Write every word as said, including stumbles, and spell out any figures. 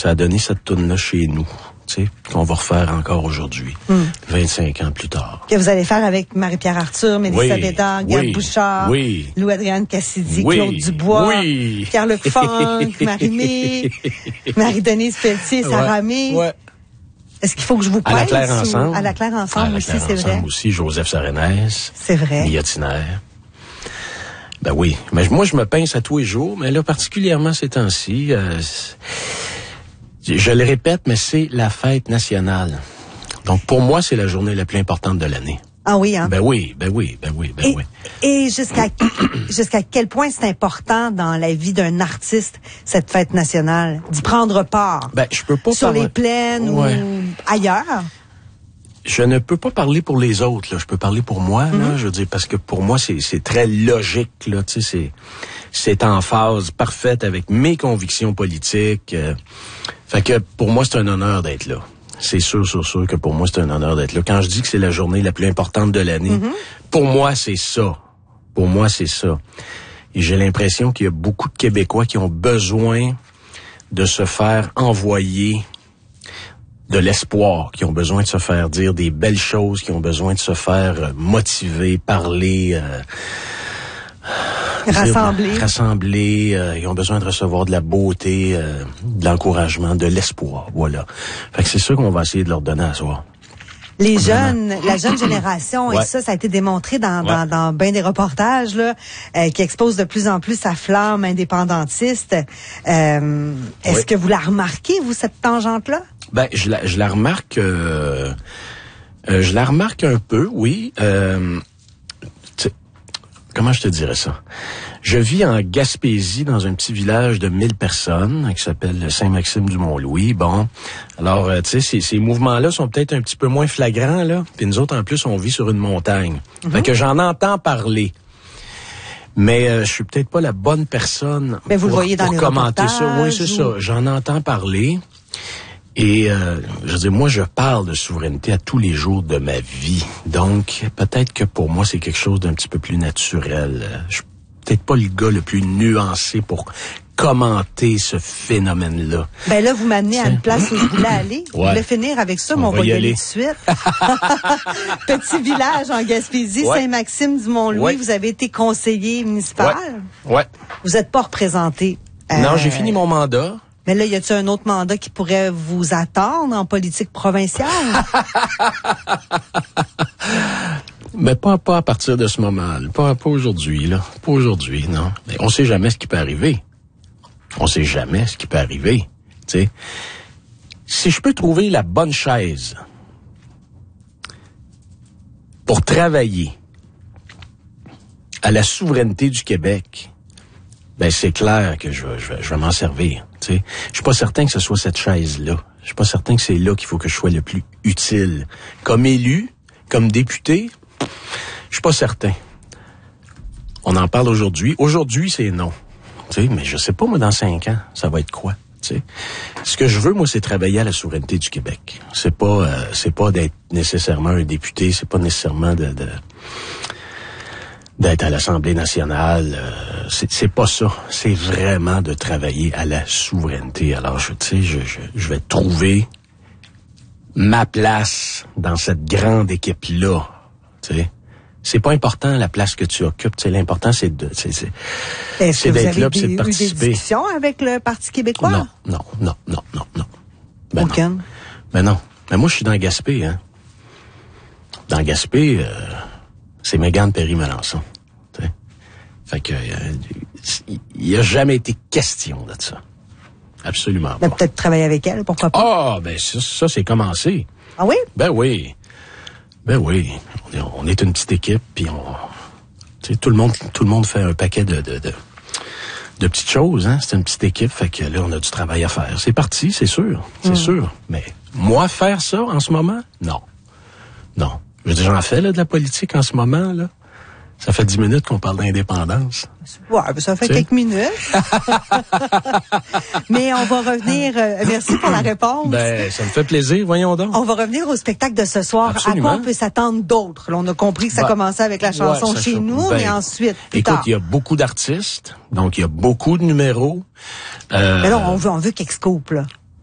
ça a donné cette toune-là chez nous, tu sais, qu'on va refaire encore aujourd'hui, mm. vingt-cinq ans plus tard. Que vous allez faire avec Marie-Pierre Arthur, Mélissa oui, Bédard, Gab oui, Bouchard, oui. Lou-Adrienne Cassidy, oui, Claude Dubois, oui. Pierre-Luc Funk, Marie-Mé, Marie-Denise Pelletier, Sarah Mé. Ouais. Est-ce qu'il faut que je vous pince? À la Claire ensemble. À la Claire ensemble à la aussi, Claire c'est ensemble vrai. aussi, Joseph Sarenès. C'est vrai. Mia Tiner. Ben oui. Mais moi, je me pince à tous les jours, mais là, particulièrement ces temps-ci, euh, je le répète, mais c'est la fête nationale. Donc, pour moi, c'est la journée la plus importante de l'année. Ah oui, hein? Ben oui, ben oui, ben oui, ben et, oui. Et jusqu'à jusqu'à quel point c'est important dans la vie d'un artiste, cette fête nationale, d'y prendre part? Ben, je peux pas Sur parler... les plaines ouais. ou ailleurs? Je ne peux pas parler pour les autres, là. Je peux parler pour moi, mm-hmm. là. Je veux dire, parce que pour moi, c'est, c'est très logique, là. Tu sais, c'est, c'est en phase parfaite avec mes convictions politiques. Euh, fait que pour moi, c'est un honneur d'être là. C'est sûr, sûr, sûr que pour moi, c'est un honneur d'être là. Quand je dis que c'est la journée la plus importante de l'année, mm-hmm. pour moi, c'est ça. Pour moi, c'est ça. Et j'ai l'impression qu'il y a beaucoup de Québécois qui ont besoin de se faire envoyer de l'espoir, qui ont besoin de se faire dire des belles choses, qui ont besoin de se faire motiver, parler, euh, rassembler, dire, rassembler. Euh, ils ont besoin de recevoir de la beauté, euh, de l'encouragement, de l'espoir. Voilà. Fait que c'est ça qu'on va essayer de leur donner à soir. Les jeunes, la jeune génération, ouais. et ça, ça a été démontré dans, ouais. dans, dans bien des reportages là, euh, qui exposent de plus en plus sa flamme indépendantiste. Euh, est-ce oui. que vous la remarquez, vous, cette tangente-là? Ben, je la, je la remarque, euh, euh, je la remarque un peu, oui. Euh, comment je te dirais ça? Je vis en Gaspésie, dans un petit village de mille personnes, qui s'appelle Saint-Maxime-du-Mont-Louis. Bon, alors, euh, tu sais, ces, ces mouvements-là sont peut-être un petit peu moins flagrants, là. Puis nous autres, en plus, on vit sur une montagne. Mm-hmm. Fait que j'en entends parler. Mais euh, je suis peut-être pas la bonne personne Mais vous pour, le voyez dans pour les commenter ça. Oui, c'est ou... ça. J'en entends parler. Et euh, je veux dire, moi, je parle de souveraineté à tous les jours de ma vie. Donc, peut-être que pour moi, c'est quelque chose d'un petit peu plus naturel. Je suis peut-être pas le gars le plus nuancé pour commenter ce phénomène-là. Ben là, vous m'amenez à une place où je voulais aller. Ouais. Je voulais finir avec ça, mais on, on va y aller, aller tout de suite. Petit village en Gaspésie, ouais. Saint-Maxime-du-Mont-Louis. Ouais. Vous avez été conseiller municipal. Ouais. ouais. Vous n'êtes pas représenté. Euh... Non, j'ai fini mon mandat. Mais là, y a-t-il un autre mandat qui pourrait vous attendre en politique provinciale? Mais pas, pas à partir de ce moment-là. Pas, pas aujourd'hui, là. Pas aujourd'hui, non. Mais on sait jamais ce qui peut arriver. On sait jamais ce qui peut arriver. Tu sais. Si je peux trouver la bonne chaise pour travailler à la souveraineté du Québec, ben c'est clair que je vais, je vais, je vais m'en servir. Tu sais, je suis pas certain que ce soit cette chaise-là. Je suis pas certain que c'est là qu'il faut que je sois le plus utile. Comme élu, comme député, je suis pas certain. On en parle aujourd'hui. Aujourd'hui, c'est non. Tu sais, mais je sais pas, moi, dans cinq ans, ça va être quoi? Tu sais, ce que je veux, moi, c'est travailler à la souveraineté du Québec. C'est pas, euh, c'est pas d'être nécessairement un député. C'est pas nécessairement de, de d'être à l'Assemblée nationale. Euh, c'est, c'est pas ça. C'est vraiment de travailler à la souveraineté. Alors, je, tu sais, je, je, je vais trouver ma place dans cette grande équipe-là. Tu sais. C'est pas important la place que tu occupes. Tu sais, l'important, c'est de, c'est, c'est, Est-ce c'est que d'être vous là, avez c'est de des, participer. eu des discussions avec le Parti québécois? Non, non, non, non, non, non. Ben Aucun. non. Ben non. Ben moi, je suis dans Gaspé, hein. Dans Gaspé, euh, c'est Mégane Perry-Melançon. Tu sais. Fait que, il euh, y a jamais été question de ça. Absolument ben, pas. Peut-être travailler avec elle, pourquoi pas? Ah, ben ça, ça, c'est commencé. Ah oui? Ben oui. Ben oui. On est, on est une petite équipe, puis on... Tu sais, tout le monde, tout le monde fait un paquet de, de, de, de petites choses, hein. C'est une petite équipe, fait que là, on a du travail à faire. C'est parti, c'est sûr. C'est mmh. sûr. Mais moi, faire ça en ce moment? Non. Non. Je veux dire, j'en fais, là, de la politique en ce moment, là. Ça fait dix minutes qu'on parle d'indépendance. Ouais, ça fait tu quelques sais? minutes. Mais on va revenir... Euh, merci pour la réponse. Ben, ça me fait plaisir, voyons donc. On va revenir au spectacle de ce soir. Absolument. À quoi on peut s'attendre d'autres? Là, on a compris que ça ben, commençait avec la chanson ouais, Chez nous, ben, mais ensuite, plus écoute, tard. il y a beaucoup d'artistes, donc il y a beaucoup de numéros. Euh, mais là, on veut, on veut qu'Excope, là.